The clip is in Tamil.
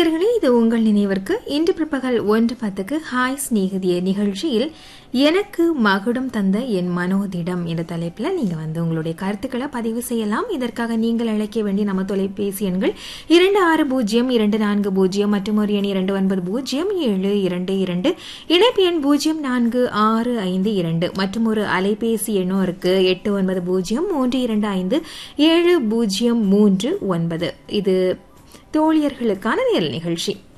நேயர்களே, இது உங்கள் நினைவிற்கு இன்று பிற்பகல் 1:10 ஹாய் ஸ்நேகிதிய நிகழ்ச்சியில் எனக்கு மகுடம் தந்த என் மனோதிடம் என்ற தலைப்பில் நீங்க உங்களுடைய கருத்துக்களை பதிவு செய்யலாம். இதற்காக நீங்கள் அழைக்க வேண்டிய நம்ம தொலைபேசி எண்கள் 260240 மற்றும் ஒரு எண் 290722, இணைப்பு எண் 0465 மற்றும் ஒரு அலைபேசி எண்ணும் இருக்கு 8903257039. இது தோழியர்களுக்கான நேரல் நிகழ்ச்சி.